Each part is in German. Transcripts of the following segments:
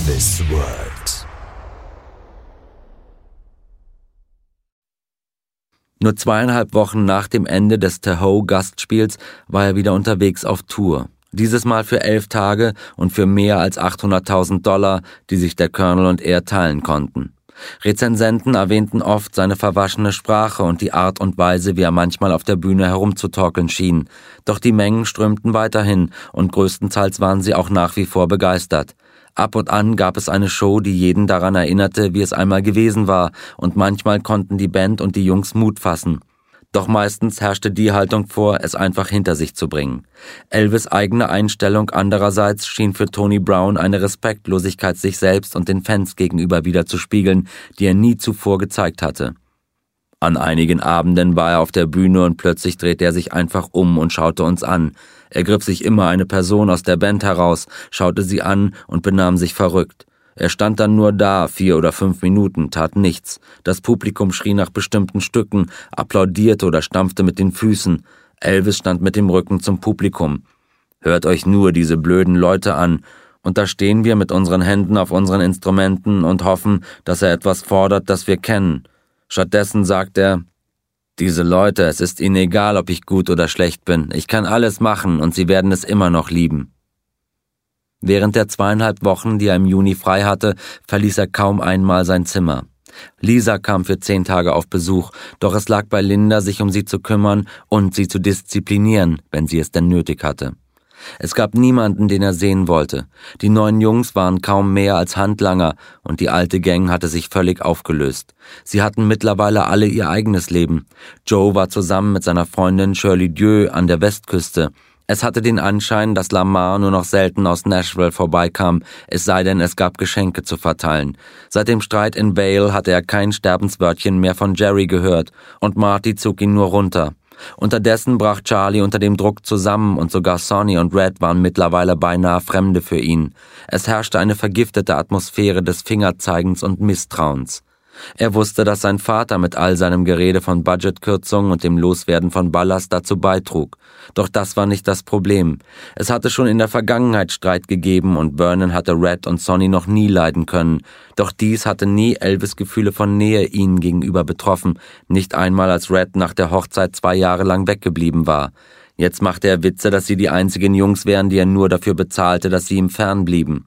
Elvis World. Nur 2,5 Wochen nach dem Ende des Tahoe-Gastspiels war er wieder unterwegs auf Tour. Dieses Mal für 11 Tage und für mehr als $800.000, die sich der Colonel und er teilen konnten. Rezensenten erwähnten oft seine verwaschene Sprache und die Art und Weise, wie er manchmal auf der Bühne herumzutorkeln schien. Doch die Mengen strömten weiterhin und größtenteils waren sie auch nach wie vor begeistert. Ab und an gab es eine Show, die jeden daran erinnerte, wie es einmal gewesen war, und manchmal konnten die Band und die Jungs Mut fassen. Doch meistens herrschte die Haltung vor, es einfach hinter sich zu bringen. Elvis' eigene Einstellung andererseits schien für Tony Brown eine Respektlosigkeit sich selbst und den Fans gegenüber widerzuspiegeln, die er nie zuvor gezeigt hatte. An einigen Abenden war er auf der Bühne und plötzlich drehte er sich einfach um und schaute uns an. Er griff sich immer eine Person aus der Band heraus, schaute sie an und benahm sich verrückt. Er stand dann nur da, 4 oder 5 Minuten, tat nichts. Das Publikum schrie nach bestimmten Stücken, applaudierte oder stampfte mit den Füßen. Elvis stand mit dem Rücken zum Publikum. Hört euch nur diese blöden Leute an. Und da stehen wir mit unseren Händen auf unseren Instrumenten und hoffen, dass er etwas fordert, das wir kennen. Stattdessen sagt er: Diese Leute, es ist ihnen egal, ob ich gut oder schlecht bin. Ich kann alles machen und sie werden es immer noch lieben. Während der 2,5 Wochen, die er im Juni frei hatte, verließ er kaum einmal sein Zimmer. Lisa kam für 10 Tage auf Besuch, doch es lag bei Linda, sich um sie zu kümmern und sie zu disziplinieren, wenn sie es denn nötig hatte. Es gab niemanden, den er sehen wollte. Die 9 Jungs waren kaum mehr als Handlanger und die alte Gang hatte sich völlig aufgelöst. Sie hatten mittlerweile alle ihr eigenes Leben. Joe war zusammen mit seiner Freundin Shirley Dieu an der Westküste. Es hatte den Anschein, dass Lamar nur noch selten aus Nashville vorbeikam, es sei denn, es gab Geschenke zu verteilen. Seit dem Streit in Vail hatte er kein Sterbenswörtchen mehr von Jerry gehört und Marty zog ihn nur runter. Unterdessen brach Charlie unter dem Druck zusammen und sogar Sonny und Red waren mittlerweile beinahe Fremde für ihn. Es herrschte eine vergiftete Atmosphäre des Fingerzeigens und Misstrauens. Er wusste, dass sein Vater mit all seinem Gerede von Budgetkürzungen und dem Loswerden von Ballast dazu beitrug. Doch das war nicht das Problem. Es hatte schon in der Vergangenheit Streit gegeben und Vernon hatte Red und Sonny noch nie leiden können. Doch dies hatte nie Elvis' Gefühle von Nähe ihnen gegenüber betroffen, nicht einmal als Red nach der Hochzeit 2 Jahre lang weggeblieben war. Jetzt machte er Witze, dass sie die einzigen Jungs wären, die er nur dafür bezahlte, dass sie ihm fernblieben.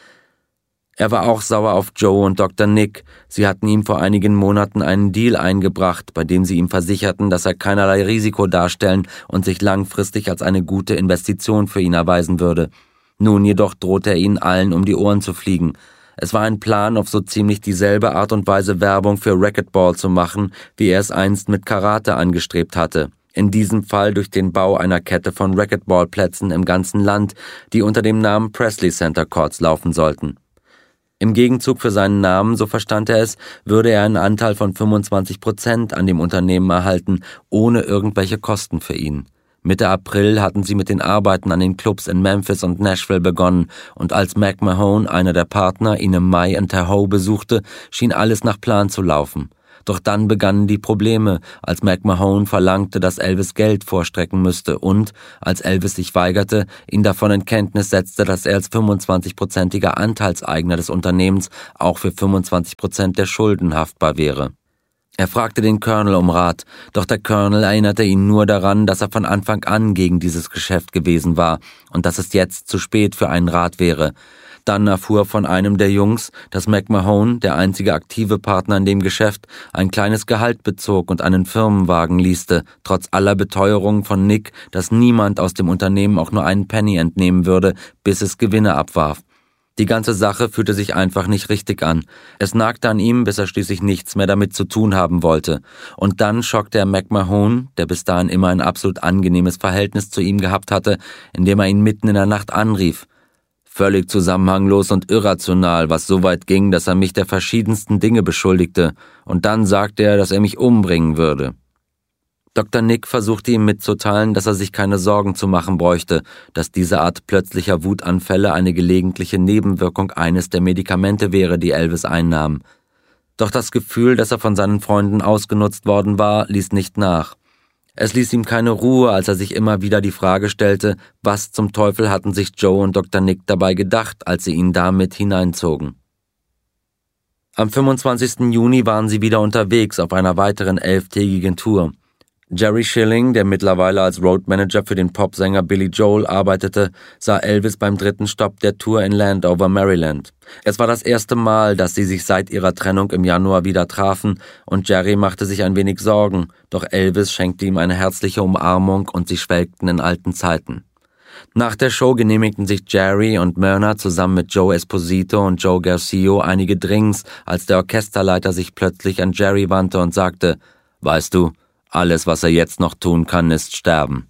Er war auch sauer auf Joe und Dr. Nick. Sie hatten ihm vor einigen Monaten einen Deal eingebracht, bei dem sie ihm versicherten, dass er keinerlei Risiko darstellen und sich langfristig als eine gute Investition für ihn erweisen würde. Nun jedoch drohte er ihnen allen um die Ohren zu fliegen. Es war ein Plan, auf so ziemlich dieselbe Art und Weise Werbung für Racquetball zu machen, wie er es einst mit Karate angestrebt hatte. In diesem Fall durch den Bau einer Kette von Racquetballplätzen im ganzen Land, die unter dem Namen Presley Center Courts laufen sollten. Im Gegenzug für seinen Namen, so verstand er es, würde er einen Anteil von 25% an dem Unternehmen erhalten, ohne irgendwelche Kosten für ihn. Mitte April hatten sie mit den Arbeiten an den Clubs in Memphis und Nashville begonnen und als Mac Mahone, einer der Partner, ihn im Mai in Tahoe besuchte, schien alles nach Plan zu laufen. Doch dann begannen die Probleme, als Mac Mahone verlangte, dass Elvis Geld vorstrecken müsste und, als Elvis sich weigerte, ihn davon in Kenntnis setzte, dass er als 25%iger Anteilseigner des Unternehmens auch für 25% der Schulden haftbar wäre. Er fragte den Colonel um Rat, doch der Colonel erinnerte ihn nur daran, dass er von Anfang an gegen dieses Geschäft gewesen war und dass es jetzt zu spät für einen Rat wäre. Dann erfuhr von einem der Jungs, dass Mac Mahone, der einzige aktive Partner in dem Geschäft, ein kleines Gehalt bezog und einen Firmenwagen leaste, trotz aller Beteuerungen von Nick, dass niemand aus dem Unternehmen auch nur einen Penny entnehmen würde, bis es Gewinne abwarf. Die ganze Sache fühlte sich einfach nicht richtig an. Es nagte an ihm, bis er schließlich nichts mehr damit zu tun haben wollte. Und dann schockte er Mac Mahone, der bis dahin immer ein absolut angenehmes Verhältnis zu ihm gehabt hatte, indem er ihn mitten in der Nacht anrief. Völlig zusammenhanglos und irrational, was so weit ging, dass er mich der verschiedensten Dinge beschuldigte. Und dann sagte er, dass er mich umbringen würde. Dr. Nick versuchte ihm mitzuteilen, dass er sich keine Sorgen zu machen bräuchte, dass diese Art plötzlicher Wutanfälle eine gelegentliche Nebenwirkung eines der Medikamente wäre, die Elvis einnahm. Doch das Gefühl, dass er von seinen Freunden ausgenutzt worden war, ließ nicht nach. Es ließ ihm keine Ruhe, als er sich immer wieder die Frage stellte, was zum Teufel hatten sich Joe und Dr. Nick dabei gedacht, als sie ihn damit hineinzogen. Am 25. Juni waren sie wieder unterwegs auf einer weiteren 11-tägigen Tour. Jerry Schilling, der mittlerweile als Roadmanager für den Popsänger Billy Joel arbeitete, sah Elvis beim 3. Stopp der Tour in Landover, Maryland. Es war das erste Mal, dass sie sich seit ihrer Trennung im Januar wieder trafen, und Jerry machte sich ein wenig Sorgen, doch Elvis schenkte ihm eine herzliche Umarmung und sie schwelgten in alten Zeiten. Nach der Show genehmigten sich Jerry und Myrna zusammen mit Joe Esposito und Joe Garcio einige Drinks, als der Orchesterleiter sich plötzlich an Jerry wandte und sagte, »Weißt du, alles, was er jetzt noch tun kann, ist sterben.«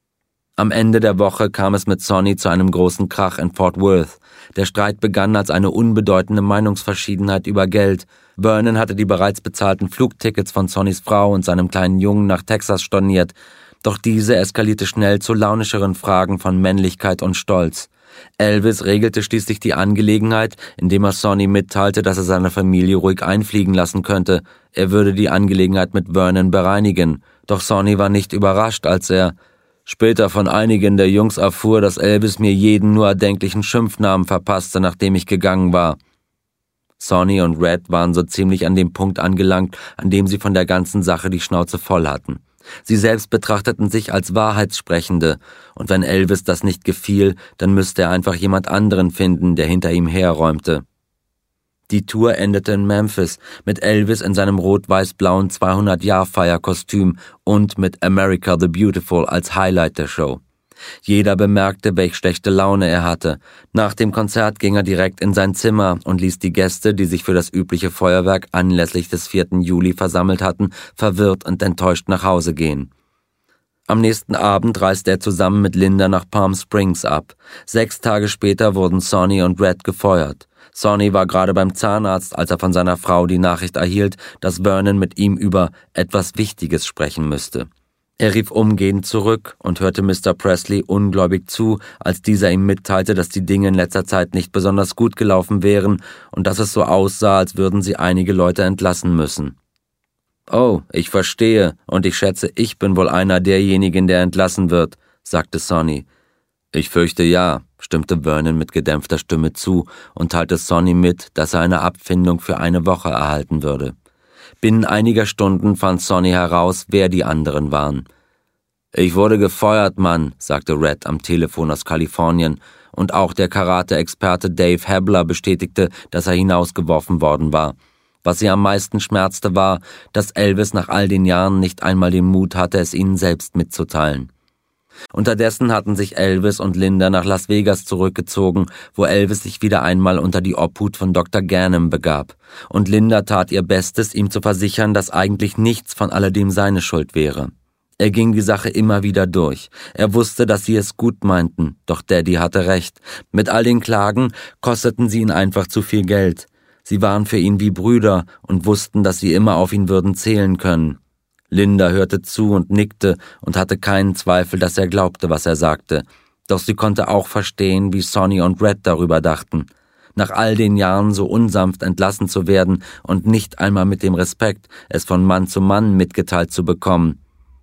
Am Ende der Woche kam es mit Sonny zu einem großen Krach in Fort Worth. Der Streit begann als eine unbedeutende Meinungsverschiedenheit über Geld. Vernon hatte die bereits bezahlten Flugtickets von Sonnys Frau und seinem kleinen Jungen nach Texas storniert, doch diese eskalierte schnell zu launischeren Fragen von Männlichkeit und Stolz. Elvis regelte schließlich die Angelegenheit, indem er Sonny mitteilte, dass er seine Familie ruhig einfliegen lassen könnte. Er würde die Angelegenheit mit Vernon bereinigen. Doch Sonny war nicht überrascht, als er später von einigen der Jungs erfuhr, dass Elvis mir jeden nur erdenklichen Schimpfnamen verpasste, nachdem ich gegangen war. Sonny und Red waren so ziemlich an dem Punkt angelangt, an dem sie von der ganzen Sache die Schnauze voll hatten. Sie selbst betrachteten sich als Wahrheitssprechende, und wenn Elvis das nicht gefiel, dann müsste er einfach jemand anderen finden, der hinter ihm herräumte. Die Tour endete in Memphis, mit Elvis in seinem rot-weiß-blauen 200-Jahr-Feierkostüm und mit America the Beautiful als Highlight der Show. Jeder bemerkte, welch schlechte Laune er hatte. Nach dem Konzert ging er direkt in sein Zimmer und ließ die Gäste, die sich für das übliche Feuerwerk anlässlich des 4. Juli versammelt hatten, verwirrt und enttäuscht nach Hause gehen. Am nächsten Abend reiste er zusammen mit Linda nach Palm Springs ab. 6 Tage später wurden Sonny und Red gefeuert. Sonny war gerade beim Zahnarzt, als er von seiner Frau die Nachricht erhielt, dass Vernon mit ihm über etwas Wichtiges sprechen müsste. Er rief umgehend zurück und hörte Mr. Presley ungläubig zu, als dieser ihm mitteilte, dass die Dinge in letzter Zeit nicht besonders gut gelaufen wären und dass es so aussah, als würden sie einige Leute entlassen müssen. »Oh, ich verstehe, und ich schätze, ich bin wohl einer derjenigen, der entlassen wird«, sagte Sonny. »Ich fürchte ja«, stimmte Vernon mit gedämpfter Stimme zu und teilte Sonny mit, dass er eine Abfindung für eine Woche erhalten würde. Binnen einiger Stunden fand Sonny heraus, wer die anderen waren. »Ich wurde gefeuert, Mann«, sagte Red am Telefon aus Kalifornien, und auch der Karate-Experte Dave Habler bestätigte, dass er hinausgeworfen worden war. Was sie am meisten schmerzte, war, dass Elvis nach all den Jahren nicht einmal den Mut hatte, es ihnen selbst mitzuteilen. Unterdessen hatten sich Elvis und Linda nach Las Vegas zurückgezogen, wo Elvis sich wieder einmal unter die Obhut von Dr. Ganem begab. Und Linda tat ihr Bestes, ihm zu versichern, dass eigentlich nichts von alledem seine Schuld wäre. Er ging die Sache immer wieder durch. Er wusste, dass sie es gut meinten, doch Daddy hatte recht. Mit all den Klagen kosteten sie ihn einfach zu viel Geld. Sie waren für ihn wie Brüder und wussten, dass sie immer auf ihn würden zählen können. Linda hörte zu und nickte und hatte keinen Zweifel, dass er glaubte, was er sagte. Doch sie konnte auch verstehen, wie Sonny und Red darüber dachten. Nach all den Jahren so unsanft entlassen zu werden und nicht einmal mit dem Respekt, es von Mann zu Mann mitgeteilt zu bekommen.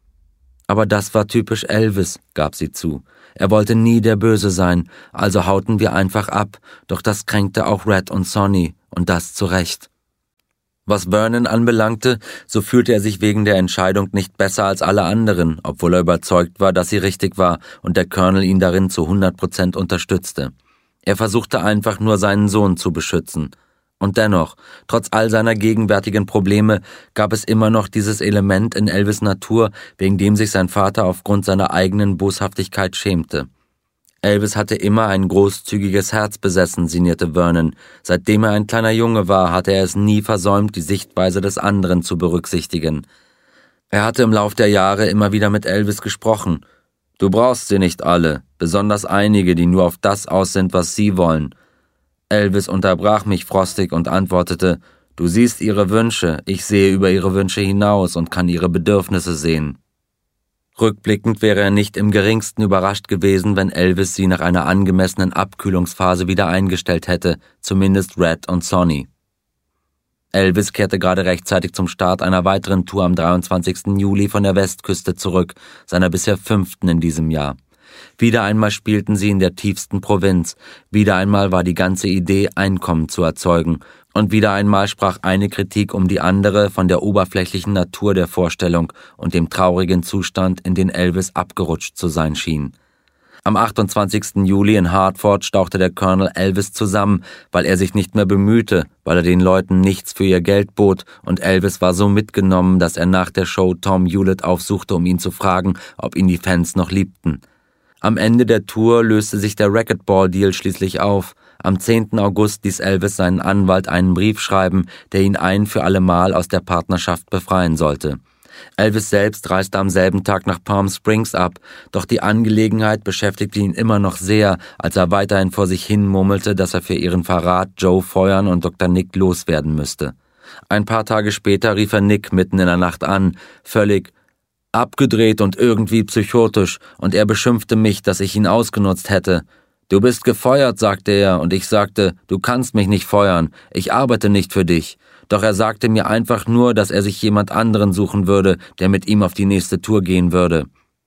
Aber das war typisch Elvis, gab sie zu. Er wollte nie der Böse sein, also hauten wir einfach ab, doch das kränkte auch Red und Sonny, und das zu Recht. Was Vernon anbelangte, so fühlte er sich wegen der Entscheidung nicht besser als alle anderen, obwohl er überzeugt war, dass sie richtig war und der Colonel ihn darin zu 100% unterstützte. Er versuchte einfach nur, seinen Sohn zu beschützen. Und dennoch, trotz all seiner gegenwärtigen Probleme, gab es immer noch dieses Element in Elvis' Natur, wegen dem sich sein Vater aufgrund seiner eigenen Boshaftigkeit schämte. Elvis hatte immer ein großzügiges Herz besessen, sinnierte Vernon. Seitdem er ein kleiner Junge war, hatte er es nie versäumt, die Sichtweise des anderen zu berücksichtigen. Er hatte im Lauf der Jahre immer wieder mit Elvis gesprochen. »Du brauchst sie nicht alle, besonders einige, die nur auf das aus sind, was sie wollen.« Elvis unterbrach mich frostig und antwortete, »Du siehst ihre Wünsche, ich sehe über ihre Wünsche hinaus und kann ihre Bedürfnisse sehen.« Rückblickend wäre er nicht im geringsten überrascht gewesen, wenn Elvis sie nach einer angemessenen Abkühlungsphase wieder eingestellt hätte, zumindest Red und Sonny. Elvis kehrte gerade rechtzeitig zum Start einer weiteren Tour am 23. Juli von der Westküste zurück, seiner bisher 5. in diesem Jahr. Wieder einmal spielten sie in der tiefsten Provinz, wieder einmal war die ganze Idee, Einkommen zu erzeugen, und wieder einmal sprach eine Kritik um die andere von der oberflächlichen Natur der Vorstellung und dem traurigen Zustand, in den Elvis abgerutscht zu sein schien. Am 28. Juli in Hartford stauchte der Colonel Elvis zusammen, weil er sich nicht mehr bemühte, weil er den Leuten nichts für ihr Geld bot, und Elvis war so mitgenommen, dass er nach der Show Tom Hewlett aufsuchte, um ihn zu fragen, ob ihn die Fans noch liebten. Am Ende der Tour löste sich der Racquetball-Deal schließlich auf. Am 10. August ließ Elvis seinen Anwalt einen Brief schreiben, der ihn ein für alle Mal aus der Partnerschaft befreien sollte. Elvis selbst reiste am selben Tag nach Palm Springs ab, doch die Angelegenheit beschäftigte ihn immer noch sehr, als er weiterhin vor sich hin murmelte, dass er für ihren Verrat Joe feuern und Dr. Nick loswerden müsste. Ein paar Tage später rief er Nick mitten in der Nacht an, völlig abgedreht und irgendwie psychotisch, und er beschimpfte mich, dass ich ihn ausgenutzt hätte. »Du bist gefeuert«, sagte er, und ich sagte, »Du kannst mich nicht feuern, ich arbeite nicht für dich.« Doch er sagte mir einfach nur, dass er sich jemand anderen suchen würde, der mit ihm auf die nächste Tour gehen würde.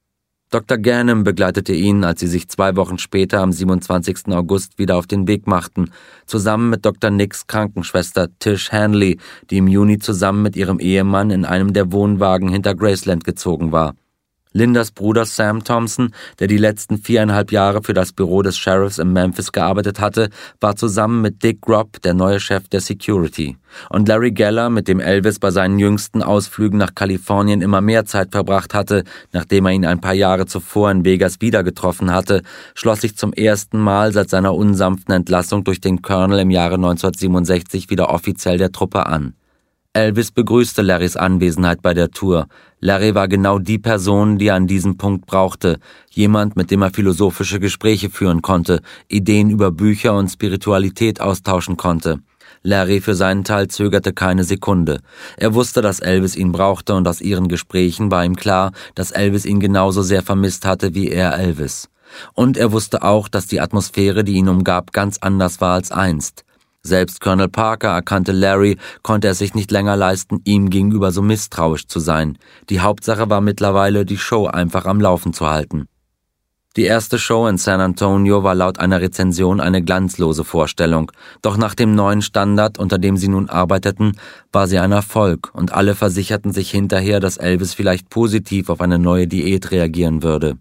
Dr. Ganem begleitete ihn, als sie sich 2 Wochen später am 27. August wieder auf den Weg machten, zusammen mit Dr. Nicks Krankenschwester Tish Hanley, die im Juni zusammen mit ihrem Ehemann in einem der Wohnwagen hinter Graceland gezogen war. Lindas Bruder Sam Thompson, der die letzten 4,5 Jahre für das Büro des Sheriffs in Memphis gearbeitet hatte, war zusammen mit Dick Grobb der neue Chef der Security. Und Larry Geller, mit dem Elvis bei seinen jüngsten Ausflügen nach Kalifornien immer mehr Zeit verbracht hatte, nachdem er ihn ein paar Jahre zuvor in Vegas wieder getroffen hatte, schloss sich zum ersten Mal seit seiner unsanften Entlassung durch den Colonel im Jahre 1967 wieder offiziell der Truppe an. Elvis begrüßte Larrys Anwesenheit bei der Tour. Larry war genau die Person, die er an diesem Punkt brauchte. Jemand, mit dem er philosophische Gespräche führen konnte, Ideen über Bücher und Spiritualität austauschen konnte. Larry für seinen Teil zögerte keine Sekunde. Er wusste, dass Elvis ihn brauchte, und aus ihren Gesprächen war ihm klar, dass Elvis ihn genauso sehr vermisst hatte wie er Elvis. Und er wusste auch, dass die Atmosphäre, die ihn umgab, ganz anders war als einst. Selbst Colonel Parker erkannte Larry, konnte es sich nicht länger leisten, ihm gegenüber so misstrauisch zu sein. Die Hauptsache war mittlerweile, die Show einfach am Laufen zu halten. Die erste Show in San Antonio war laut einer Rezension eine glanzlose Vorstellung. Doch nach dem neuen Standard, unter dem sie nun arbeiteten, war sie ein Erfolg, und alle versicherten sich hinterher, dass Elvis vielleicht positiv auf eine neue Diät reagieren würde.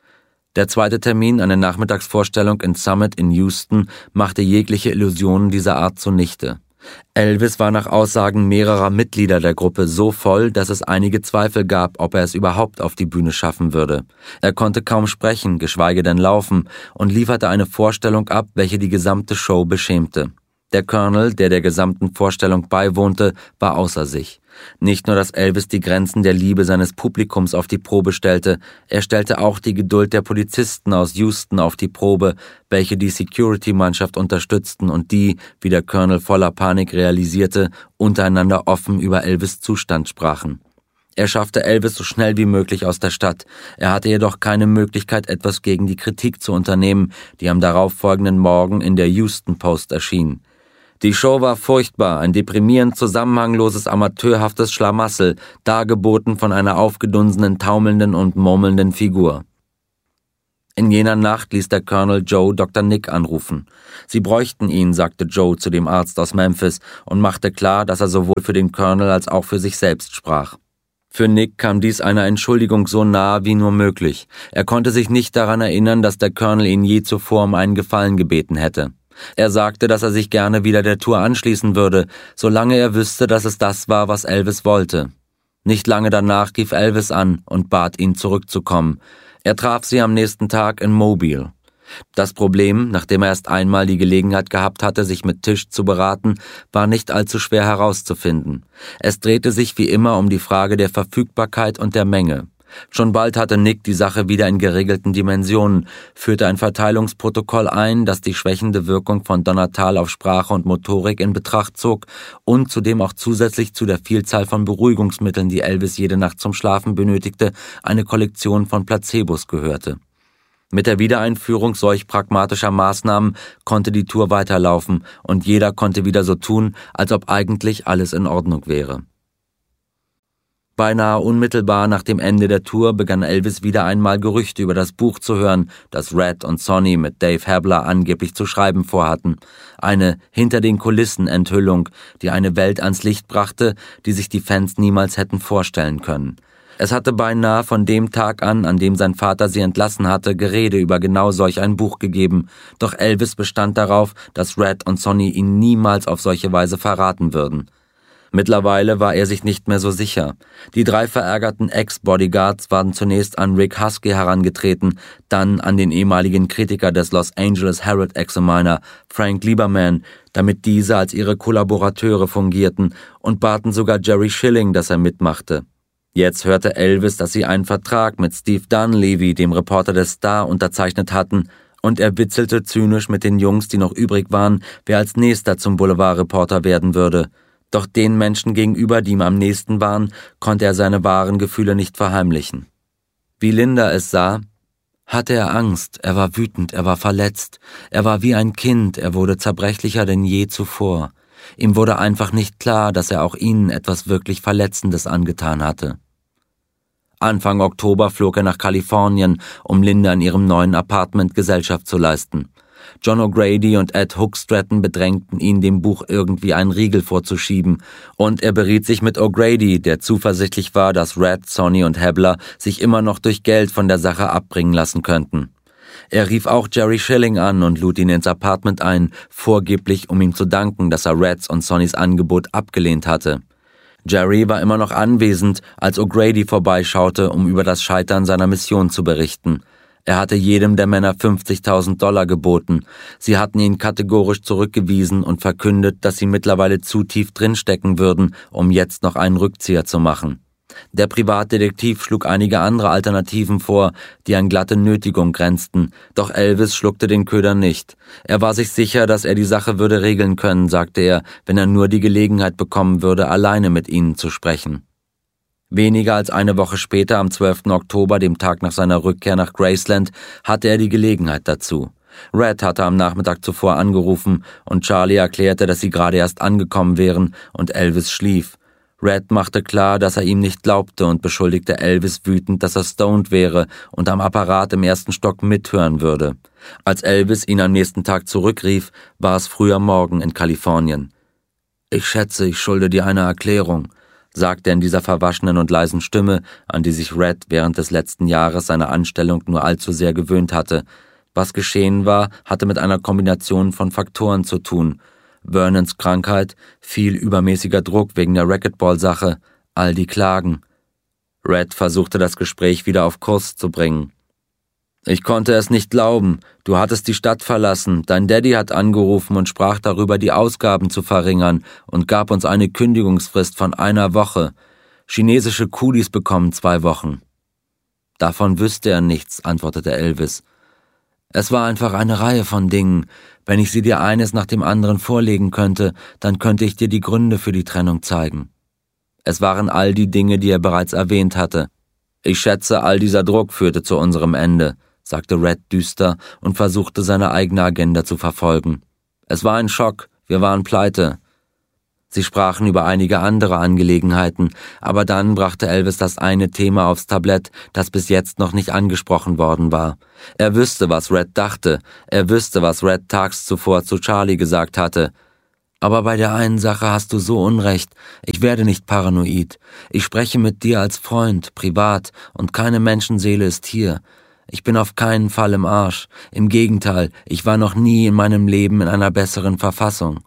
Der zweite Termin, eine Nachmittagsvorstellung in Summit in Houston, machte jegliche Illusionen dieser Art zunichte. Elvis war nach Aussagen mehrerer Mitglieder der Gruppe so voll, dass es einige Zweifel gab, ob er es überhaupt auf die Bühne schaffen würde. Er konnte kaum sprechen, geschweige denn laufen, und lieferte eine Vorstellung ab, welche die gesamte Show beschämte. Der Colonel, der gesamten Vorstellung beiwohnte, war außer sich. Nicht nur, dass Elvis die Grenzen der Liebe seines Publikums auf die Probe stellte, er stellte auch die Geduld der Polizisten aus Houston auf die Probe, welche die Security-Mannschaft unterstützten und die, wie der Colonel voller Panik realisierte, untereinander offen über Elvis' Zustand sprachen. Er schaffte Elvis so schnell wie möglich aus der Stadt. Er hatte jedoch keine Möglichkeit, etwas gegen die Kritik zu unternehmen, die am darauffolgenden Morgen in der Houston Post erschien. Die Show war furchtbar, ein deprimierend zusammenhangloses, amateurhaftes Schlamassel, dargeboten von einer aufgedunsenen, taumelnden und murmelnden Figur. In jener Nacht ließ der Colonel Joe Dr. Nick anrufen. Sie bräuchten ihn, sagte Joe zu dem Arzt aus Memphis und machte klar, dass er sowohl für den Colonel als auch für sich selbst sprach. Für Nick kam dies einer Entschuldigung so nahe wie nur möglich. Er konnte sich nicht daran erinnern, dass der Colonel ihn je zuvor um einen Gefallen gebeten hätte. Er sagte, dass er sich gerne wieder der Tour anschließen würde, solange er wüsste, dass es das war, was Elvis wollte. Nicht lange danach rief Elvis an und bat ihn zurückzukommen. Er traf sie am nächsten Tag in Mobile. Das Problem, nachdem er erst einmal die Gelegenheit gehabt hatte, sich mit Tish zu beraten, war nicht allzu schwer herauszufinden. Es drehte sich wie immer um die Frage der Verfügbarkeit und der Menge. Schon bald hatte Nick die Sache wieder in geregelten Dimensionen, führte ein Verteilungsprotokoll ein, das die schwächende Wirkung von Donnatal auf Sprache und Motorik in Betracht zog und zudem auch zusätzlich zu der Vielzahl von Beruhigungsmitteln, die Elvis jede Nacht zum Schlafen benötigte, eine Kollektion von Placebos gehörte. Mit der Wiedereinführung solch pragmatischer Maßnahmen konnte die Tour weiterlaufen und jeder konnte wieder so tun, als ob eigentlich alles in Ordnung wäre. Beinahe unmittelbar nach dem Ende der Tour begann Elvis wieder einmal Gerüchte über das Buch zu hören, das Red und Sonny mit Dave Habler angeblich zu schreiben vorhatten. Eine Hinter-den-Kulissen-Enthüllung, die eine Welt ans Licht brachte, die sich die Fans niemals hätten vorstellen können. Es hatte beinahe von dem Tag an dem sein Vater sie entlassen hatte, Gerede über genau solch ein Buch gegeben, doch Elvis bestand darauf, dass Red und Sonny ihn niemals auf solche Weise verraten würden. Mittlerweile war er sich nicht mehr so sicher. Die 3 verärgerten Ex-Bodyguards waren zunächst an Rick Husky herangetreten, dann an den ehemaligen Kritiker des Los Angeles Herald-Examiner, Frank Lieberman, damit diese als ihre Kollaborateure fungierten und baten sogar Jerry Schilling, dass er mitmachte. Jetzt hörte Elvis, dass sie einen Vertrag mit Steve Dunleavy, dem Reporter des Star, unterzeichnet hatten, und er witzelte zynisch mit den Jungs, die noch übrig waren, wer als nächster zum Boulevardreporter werden würde. Doch den Menschen gegenüber, die ihm am nächsten waren, konnte er seine wahren Gefühle nicht verheimlichen. Wie Linda es sah, hatte er Angst, er war wütend, er war verletzt, er war wie ein Kind, er wurde zerbrechlicher denn je zuvor. Ihm wurde einfach nicht klar, dass er auch ihnen etwas wirklich Verletzendes angetan hatte. Anfang Oktober flog er nach Kalifornien, um Linda in ihrem neuen Apartment Gesellschaft zu leisten. John O'Grady und Ed Hookstratton bedrängten ihn, dem Buch irgendwie einen Riegel vorzuschieben, und er beriet sich mit O'Grady, der zuversichtlich war, dass Red, Sonny und Habler sich immer noch durch Geld von der Sache abbringen lassen könnten. Er rief auch Jerry Schilling an und lud ihn ins Apartment ein, vorgeblich um ihm zu danken, dass er Reds und Sonnys Angebot abgelehnt hatte. Jerry war immer noch anwesend, als O'Grady vorbeischaute, um über das Scheitern seiner Mission zu berichten. Er hatte jedem der Männer $50.000 geboten. Sie hatten ihn kategorisch zurückgewiesen und verkündet, dass sie mittlerweile zu tief drinstecken würden, um jetzt noch einen Rückzieher zu machen. Der Privatdetektiv schlug einige andere Alternativen vor, die an glatte Nötigung grenzten, doch Elvis schluckte den Köder nicht. Er war sich sicher, dass er die Sache würde regeln können, sagte er, wenn er nur die Gelegenheit bekommen würde, alleine mit ihnen zu sprechen. Weniger als eine Woche später, am 12. Oktober, dem Tag nach seiner Rückkehr nach Graceland, hatte er die Gelegenheit dazu. Red hatte am Nachmittag zuvor angerufen und Charlie erklärte, dass sie gerade erst angekommen wären und Elvis schlief. Red machte klar, dass er ihm nicht glaubte und beschuldigte Elvis wütend, dass er stoned wäre und am Apparat im 1. Stock mithören würde. Als Elvis ihn am nächsten Tag zurückrief, war es früh am Morgen in Kalifornien. »Ich schätze, ich schulde dir eine Erklärung«, sagte er in dieser verwaschenen und leisen Stimme, an die sich Red während des letzten Jahres seiner Anstellung nur allzu sehr gewöhnt hatte. Was geschehen war, hatte mit einer Kombination von Faktoren zu tun. Vernons Krankheit, viel übermäßiger Druck wegen der Racquetball-Sache, all die Klagen. Red versuchte das Gespräch wieder auf Kurs zu bringen. »Ich konnte es nicht glauben. Du hattest die Stadt verlassen. Dein Daddy hat angerufen und sprach darüber, die Ausgaben zu verringern und gab uns eine Kündigungsfrist von 1 Woche. Chinesische Kulis bekommen 2 Wochen. Davon wüsste er nichts, antwortete Elvis. Es war einfach eine Reihe von Dingen. Wenn ich sie dir eines nach dem anderen vorlegen könnte, dann könnte ich dir die Gründe für die Trennung zeigen. Es waren all die Dinge, die er bereits erwähnt hatte. Ich schätze, all dieser Druck führte zu unserem Ende, sagte Red düster und versuchte seine eigene Agenda zu verfolgen. Es war ein Schock, wir waren pleite. Sie sprachen über einige andere Angelegenheiten, aber dann brachte Elvis das eine Thema aufs Tablett, das bis jetzt noch nicht angesprochen worden war. Er wüsste, was Red dachte, er wüsste, was Red tags zuvor zu Charlie gesagt hatte. Aber bei der einen Sache hast du so Unrecht, ich werde nicht paranoid. Ich spreche mit dir als Freund, privat, und keine Menschenseele ist hier. Ich bin auf keinen Fall im Arsch. Im Gegenteil, ich war noch nie in meinem Leben in einer besseren Verfassung.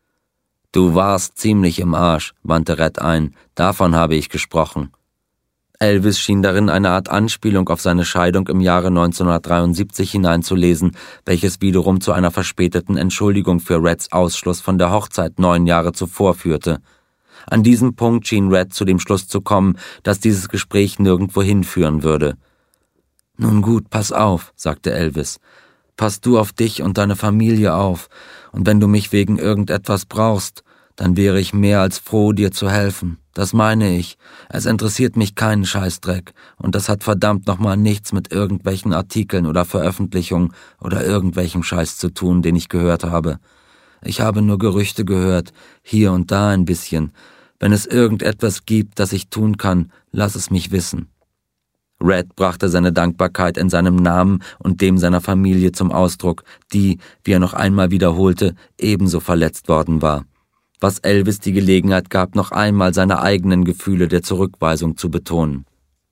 Du warst ziemlich im Arsch, wandte Red ein. Davon habe ich gesprochen. Elvis schien darin eine Art Anspielung auf seine Scheidung im Jahre 1973 hineinzulesen, welches wiederum zu einer verspäteten Entschuldigung für Reds Ausschluss von der Hochzeit 9 Jahre zuvor führte. An diesem Punkt schien Red zu dem Schluss zu kommen, dass dieses Gespräch nirgendwo hinführen würde. »Nun gut, pass auf«, sagte Elvis. »Pass du auf dich und deine Familie auf, und wenn du mich wegen irgendetwas brauchst, dann wäre ich mehr als froh, dir zu helfen. Das meine ich. Es interessiert mich keinen Scheißdreck. Und das hat verdammt nochmal nichts mit irgendwelchen Artikeln oder Veröffentlichungen oder irgendwelchem Scheiß zu tun, den ich gehört habe. Ich habe nur Gerüchte gehört, hier und da ein bisschen. Wenn es irgendetwas gibt, das ich tun kann, lass es mich wissen. Red brachte seine Dankbarkeit in seinem Namen und dem seiner Familie zum Ausdruck, die, wie er noch einmal wiederholte, ebenso verletzt worden war. Was Elvis die Gelegenheit gab, noch einmal seine eigenen Gefühle der Zurückweisung zu betonen.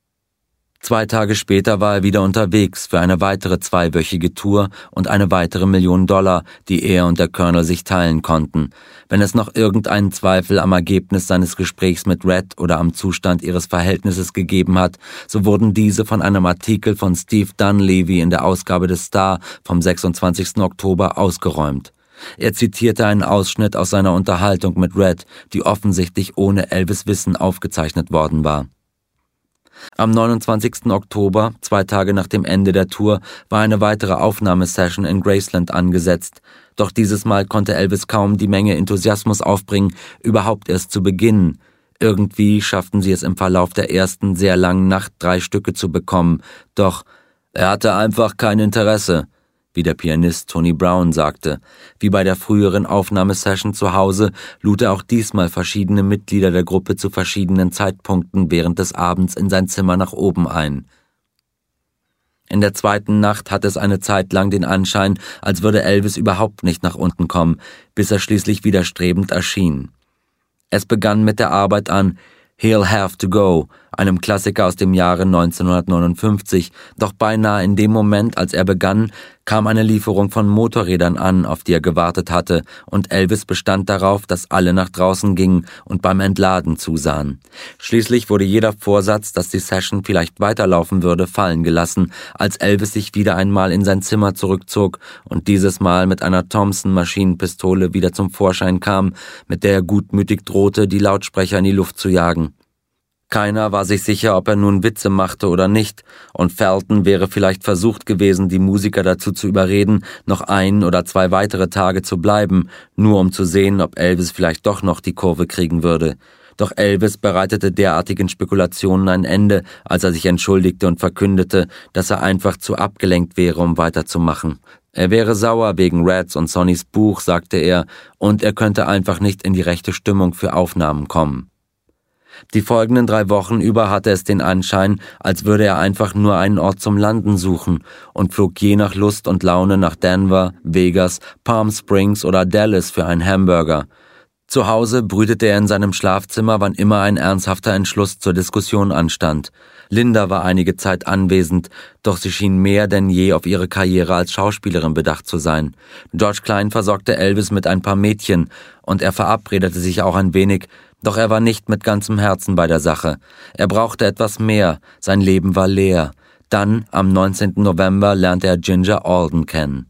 2 Tage später war er wieder unterwegs für eine weitere 2-wöchige Tour und eine weitere $1 Million, die er und der Colonel sich teilen konnten. Wenn es noch irgendeinen Zweifel am Ergebnis seines Gesprächs mit Red oder am Zustand ihres Verhältnisses gegeben hat, so wurden diese von einem Artikel von Steve Dunleavy in der Ausgabe des Star vom 26. Oktober ausgeräumt. Er zitierte einen Ausschnitt aus seiner Unterhaltung mit Red, die offensichtlich ohne Elvis' Wissen aufgezeichnet worden war. Am 29. Oktober, 2 Tage nach dem Ende der Tour, war eine weitere Aufnahmesession in Graceland angesetzt. Doch dieses Mal konnte Elvis kaum die Menge Enthusiasmus aufbringen, überhaupt erst zu beginnen. Irgendwie schafften sie es im Verlauf der ersten sehr langen Nacht 3 Stücke zu bekommen. Doch er hatte einfach kein Interesse, wie der Pianist Tony Brown sagte. Wie bei der früheren Aufnahmesession zu Hause lud er auch diesmal verschiedene Mitglieder der Gruppe zu verschiedenen Zeitpunkten während des Abends in sein Zimmer nach oben ein. In der 2. Nacht hatte es eine Zeit lang den Anschein, als würde Elvis überhaupt nicht nach unten kommen, bis er schließlich widerstrebend erschien. Es begann mit der Arbeit an He'll Have to Go, einem Klassiker aus dem Jahre 1959, doch beinahe in dem Moment, als er begann, kam eine Lieferung von Motorrädern an, auf die er gewartet hatte, und Elvis bestand darauf, dass alle nach draußen gingen und beim Entladen zusahen. Schließlich wurde jeder Vorsatz, dass die Session vielleicht weiterlaufen würde, fallen gelassen, als Elvis sich wieder einmal in sein Zimmer zurückzog und dieses Mal mit einer Thompson-Maschinenpistole wieder zum Vorschein kam, mit der er gutmütig drohte, die Lautsprecher in die Luft zu jagen. Keiner war sich sicher, ob er nun Witze machte oder nicht, und Felton wäre vielleicht versucht gewesen, die Musiker dazu zu überreden, noch 1 oder 2 weitere Tage zu bleiben, nur um zu sehen, ob Elvis vielleicht doch noch die Kurve kriegen würde. Doch Elvis bereitete derartigen Spekulationen ein Ende, als er sich entschuldigte und verkündete, dass er einfach zu abgelenkt wäre, um weiterzumachen. Er wäre sauer wegen Reds und Sonnys Buch, sagte er, und er könnte einfach nicht in die rechte Stimmung für Aufnahmen kommen. Die folgenden 3 Wochen über hatte es den Anschein, als würde er einfach nur einen Ort zum Landen suchen und flog je nach Lust und Laune nach Denver, Vegas, Palm Springs oder Dallas für einen Hamburger. Zu Hause brütete er in seinem Schlafzimmer, wann immer ein ernsthafter Entschluss zur Diskussion anstand. Linda war einige Zeit anwesend, doch sie schien mehr denn je auf ihre Karriere als Schauspielerin bedacht zu sein. George Klein versorgte Elvis mit ein paar Mädchen und er verabredete sich auch ein wenig, doch er war nicht mit ganzem Herzen bei der Sache. Er brauchte etwas mehr, sein Leben war leer. Dann, am 19. November, lernte er Ginger Alden kennen.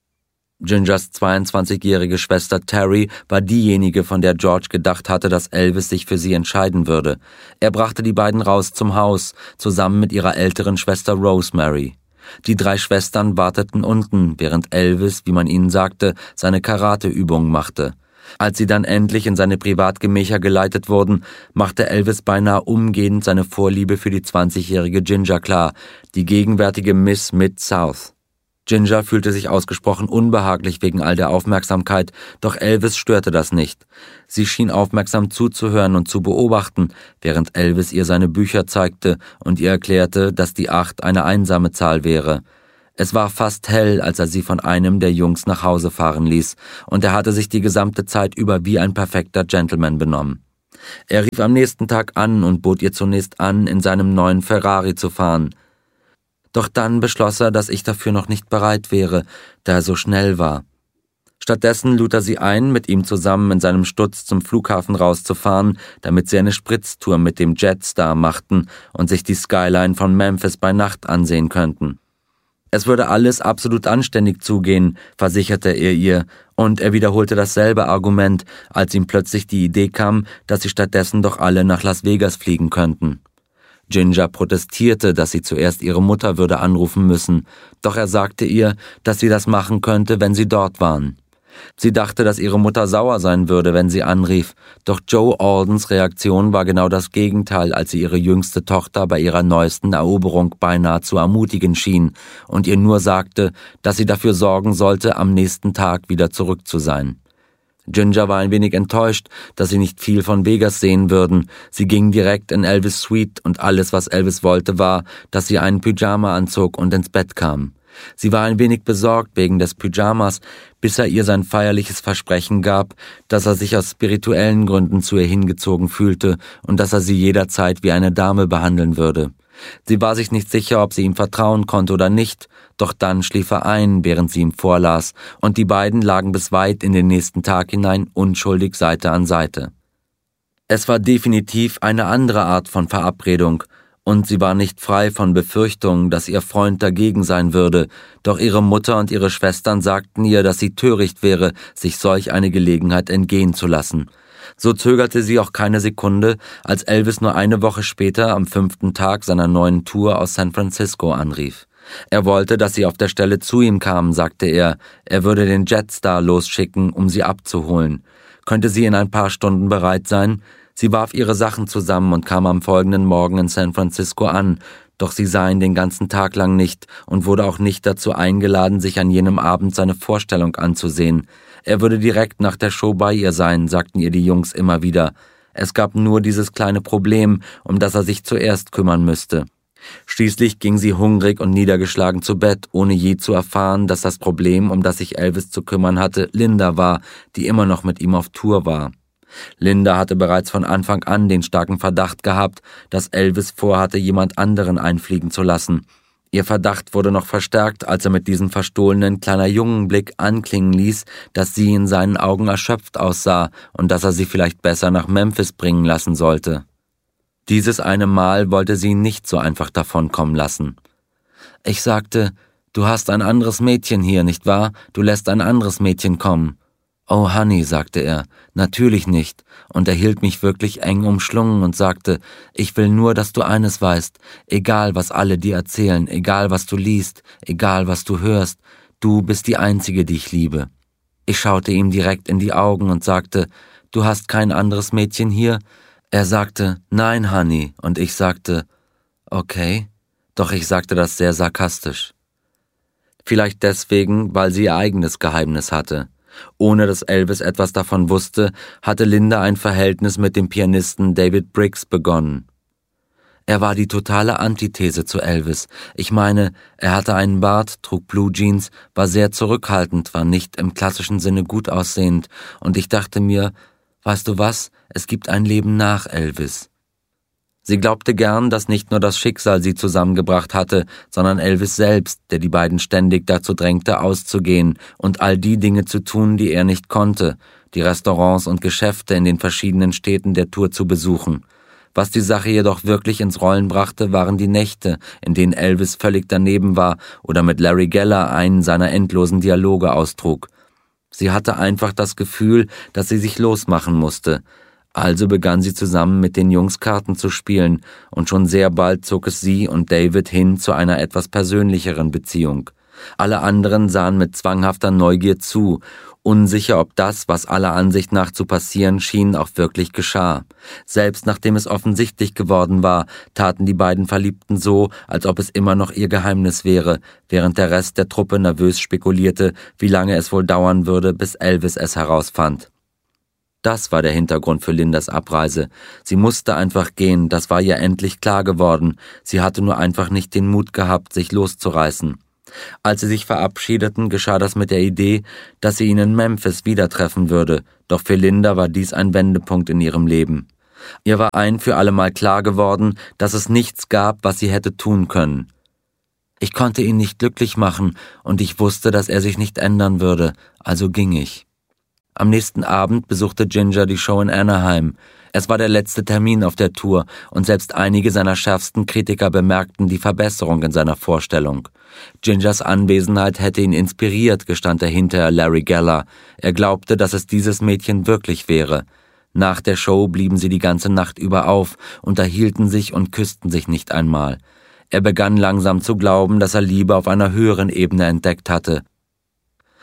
Gingers 22-jährige Schwester Terry war diejenige, von der George gedacht hatte, dass Elvis sich für sie entscheiden würde. Er brachte die beiden raus zum Haus, zusammen mit ihrer älteren Schwester Rosemary. Die 3 Schwestern warteten unten, während Elvis, wie man ihnen sagte, seine Karateübungen machte. Als sie dann endlich in seine Privatgemächer geleitet wurden, machte Elvis beinahe umgehend seine Vorliebe für die 20-jährige Ginger klar, die gegenwärtige Miss Mid-South. Ginger fühlte sich ausgesprochen unbehaglich wegen all der Aufmerksamkeit, doch Elvis störte das nicht. Sie schien aufmerksam zuzuhören und zu beobachten, während Elvis ihr seine Bücher zeigte und ihr erklärte, dass die 8 eine einsame Zahl wäre. Es war fast hell, als er sie von einem der Jungs nach Hause fahren ließ, und er hatte sich die gesamte Zeit über wie ein perfekter Gentleman benommen. Er rief am nächsten Tag an und bot ihr zunächst an, in seinem neuen Ferrari zu fahren. Doch dann beschloss er, dass ich dafür noch nicht bereit wäre, da er so schnell war. Stattdessen lud er sie ein, mit ihm zusammen in seinem Stutz zum Flughafen rauszufahren, damit sie eine Spritztour mit dem Jetstar machten und sich die Skyline von Memphis bei Nacht ansehen könnten. Es würde alles absolut anständig zugehen, versicherte er ihr, und er wiederholte dasselbe Argument, als ihm plötzlich die Idee kam, dass sie stattdessen doch alle nach Las Vegas fliegen könnten. Ginger protestierte, dass sie zuerst ihre Mutter würde anrufen müssen, doch er sagte ihr, dass sie das machen könnte, wenn sie dort waren. Sie dachte, dass ihre Mutter sauer sein würde, wenn sie anrief, doch Joe Aldens Reaktion war genau das Gegenteil, als sie ihre jüngste Tochter bei ihrer neuesten Eroberung beinahe zu ermutigen schien und ihr nur sagte, dass sie dafür sorgen sollte, am nächsten Tag wieder zurück zu sein. Ginger war ein wenig enttäuscht, dass sie nicht viel von Vegas sehen würden. Sie ging direkt in Elvis' Suite und alles, was Elvis wollte, war, dass sie einen Pyjama anzog und ins Bett kam. Sie war ein wenig besorgt wegen des Pyjamas, bis er ihr sein feierliches Versprechen gab, dass er sich aus spirituellen Gründen zu ihr hingezogen fühlte und dass er sie jederzeit wie eine Dame behandeln würde. Sie war sich nicht sicher, ob sie ihm vertrauen konnte oder nicht, doch dann schlief er ein, während sie ihm vorlas, und die beiden lagen bis weit in den nächsten Tag hinein unschuldig Seite an Seite. Es war definitiv eine andere Art von Verabredung, und sie war nicht frei von Befürchtungen, dass ihr Freund dagegen sein würde, doch ihre Mutter und ihre Schwestern sagten ihr, dass sie töricht wäre, sich solch eine Gelegenheit entgehen zu lassen. So zögerte sie auch keine Sekunde, als Elvis nur eine Woche später am 5. Tag seiner neuen Tour aus San Francisco anrief. Er wollte, dass sie auf der Stelle zu ihm kamen, sagte er. Er würde den Jetstar losschicken, um sie abzuholen. Könnte sie in ein paar Stunden bereit sein? Sie warf ihre Sachen zusammen und kam am folgenden Morgen in San Francisco an, doch sie sah ihn den ganzen Tag lang nicht und wurde auch nicht dazu eingeladen, sich an jenem Abend seine Vorstellung anzusehen. Er würde direkt nach der Show bei ihr sein, sagten ihr die Jungs immer wieder. Es gab nur dieses kleine Problem, um das er sich zuerst kümmern müsste. Schließlich ging sie hungrig und niedergeschlagen zu Bett, ohne je zu erfahren, dass das Problem, um das sich Elvis zu kümmern hatte, Linda war, die immer noch mit ihm auf Tour war. Linda hatte bereits von Anfang an den starken Verdacht gehabt, dass Elvis vorhatte, jemand anderen einfliegen zu lassen. Ihr Verdacht wurde noch verstärkt, als er mit diesem verstohlenen kleiner Jungenblick anklingen ließ, dass sie in seinen Augen erschöpft aussah und dass er sie vielleicht besser nach Memphis bringen lassen sollte. Dieses eine Mal wollte sie ihn nicht so einfach davonkommen lassen. Ich sagte, du hast ein anderes Mädchen hier, nicht wahr? Du lässt ein anderes Mädchen kommen. Oh, Honey, sagte er, natürlich nicht, und er hielt mich wirklich eng umschlungen und sagte, ich will nur, dass du eines weißt, egal was alle dir erzählen, egal was du liest, egal was du hörst, du bist die Einzige, die ich liebe. Ich schaute ihm direkt in die Augen und sagte, du hast kein anderes Mädchen hier? Er sagte, nein, Honey, und ich sagte, okay, doch ich sagte das sehr sarkastisch. Vielleicht deswegen, weil sie ihr eigenes Geheimnis hatte. Ohne dass Elvis etwas davon wusste, hatte Linda ein Verhältnis mit dem Pianisten David Briggs begonnen. Er war die totale Antithese zu Elvis. Ich meine, er hatte einen Bart, trug Blue Jeans, war sehr zurückhaltend, war nicht im klassischen Sinne gut aussehend, und ich dachte mir, weißt du was, es gibt ein Leben nach Elvis. Sie glaubte gern, dass nicht nur das Schicksal sie zusammengebracht hatte, sondern Elvis selbst, der die beiden ständig dazu drängte, auszugehen und all die Dinge zu tun, die er nicht konnte, die Restaurants und Geschäfte in den verschiedenen Städten der Tour zu besuchen. Was die Sache jedoch wirklich ins Rollen brachte, waren die Nächte, in denen Elvis völlig daneben war oder mit Larry Geller einen seiner endlosen Dialoge austrug. Sie hatte einfach das Gefühl, dass sie sich losmachen musste. Also begann sie zusammen mit den Jungs Karten zu spielen, und schon sehr bald zog es sie und David hin zu einer etwas persönlicheren Beziehung. Alle anderen sahen mit zwanghafter Neugier zu, unsicher, ob das, was aller Ansicht nach zu passieren schien, auch wirklich geschah. Selbst nachdem es offensichtlich geworden war, taten die beiden Verliebten so, als ob es immer noch ihr Geheimnis wäre, während der Rest der Truppe nervös spekulierte, wie lange es wohl dauern würde, bis Elvis es herausfand. Das war der Hintergrund für Lindas Abreise. Sie musste einfach gehen, das war ihr endlich klar geworden. Sie hatte nur einfach nicht den Mut gehabt, sich loszureißen. Als sie sich verabschiedeten, geschah das mit der Idee, dass sie ihn in Memphis wieder treffen würde. Doch für Linda war dies ein Wendepunkt in ihrem Leben. Ihr war ein für allemal klar geworden, dass es nichts gab, was sie hätte tun können. Ich konnte ihn nicht glücklich machen und ich wusste, dass er sich nicht ändern würde, also ging ich. Am nächsten Abend besuchte Ginger die Show in Anaheim. Es war der letzte Termin auf der Tour und selbst einige seiner schärfsten Kritiker bemerkten die Verbesserung in seiner Vorstellung. Gingers Anwesenheit hätte ihn inspiriert, gestand er hinterher Larry Geller. Er glaubte, dass es dieses Mädchen wirklich wäre. Nach der Show blieben sie die ganze Nacht über auf, unterhielten sich und küssten sich nicht einmal. Er begann langsam zu glauben, dass er Liebe auf einer höheren Ebene entdeckt hatte.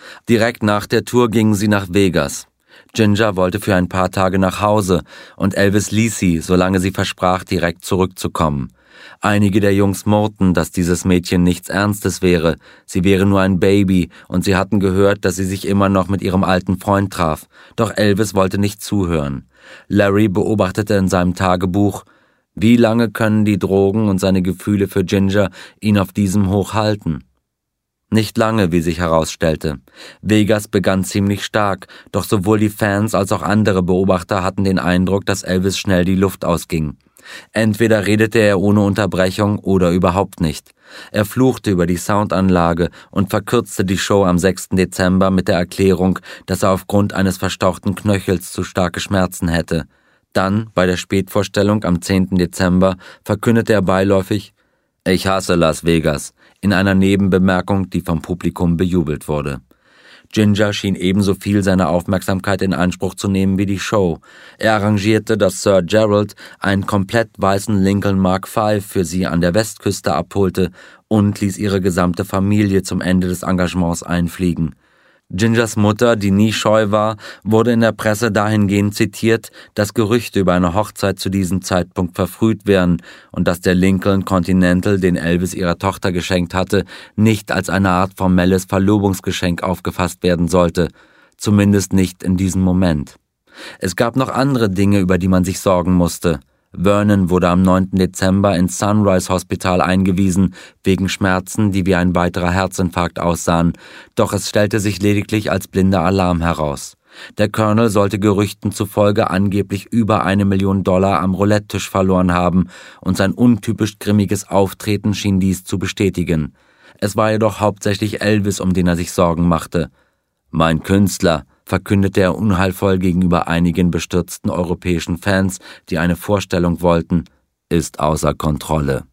Direkt nach der Tour gingen sie nach Vegas. Ginger wollte für ein paar Tage nach Hause und Elvis ließ sie, solange sie versprach, direkt zurückzukommen. Einige der Jungs murrten, dass dieses Mädchen nichts Ernstes wäre, sie wäre nur ein Baby und sie hatten gehört, dass sie sich immer noch mit ihrem alten Freund traf. Doch Elvis wollte nicht zuhören. Larry beobachtete in seinem Tagebuch: Wie lange können die Drogen und seine Gefühle für Ginger ihn auf diesem Hoch halten? Nicht lange, wie sich herausstellte. Vegas begann ziemlich stark, doch sowohl die Fans als auch andere Beobachter hatten den Eindruck, dass Elvis schnell die Luft ausging. Entweder redete er ohne Unterbrechung oder überhaupt nicht. Er fluchte über die Soundanlage und verkürzte die Show am 6. Dezember mit der Erklärung, dass er aufgrund eines verstauchten Knöchels zu starke Schmerzen hätte. Dann, bei der Spätvorstellung am 10. Dezember, verkündete er beiläufig: Ich hasse Las Vegas, in einer Nebenbemerkung, die vom Publikum bejubelt wurde. Ginger schien ebenso viel seine Aufmerksamkeit in Anspruch zu nehmen wie die Show. Er arrangierte, dass Sir Gerald einen komplett weißen Lincoln Mark V für sie an der Westküste abholte und ließ ihre gesamte Familie zum Ende des Engagements einfliegen. Gingers Mutter, die nie scheu war, wurde in der Presse dahingehend zitiert, dass Gerüchte über eine Hochzeit zu diesem Zeitpunkt verfrüht wären und dass der Lincoln Continental, den Elvis ihrer Tochter geschenkt hatte, nicht als eine Art formelles Verlobungsgeschenk aufgefasst werden sollte, zumindest nicht in diesem Moment. Es gab noch andere Dinge, über die man sich sorgen musste. Vernon wurde am 9. Dezember ins Sunrise Hospital eingewiesen, wegen Schmerzen, die wie ein weiterer Herzinfarkt aussahen, doch es stellte sich lediglich als blinder Alarm heraus. Der Colonel sollte Gerüchten zufolge angeblich über $1 Million am Roulette-Tisch verloren haben, und sein untypisch grimmiges Auftreten schien dies zu bestätigen. Es war jedoch hauptsächlich Elvis, um den er sich Sorgen machte. »Mein Künstler«, verkündete er unheilvoll gegenüber einigen bestürzten europäischen Fans, die eine Vorstellung wollten, ist außer Kontrolle.